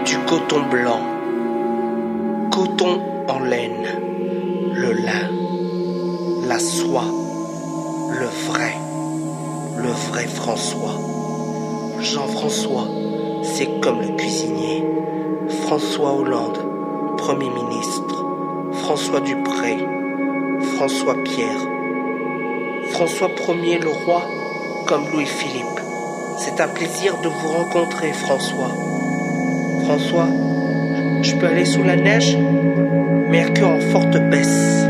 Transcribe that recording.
du coton blanc, coton en laine, le lin, la soie, le vrai François. Jean-François, c'est comme le cuisinier. François Hollande, Premier ministre. François Dupré, François Pierre. François Ier le roi, comme Louis-Philippe. C'est un plaisir de vous rencontrer, François. François, je peux aller sous la neige? Mercure en forte baisse.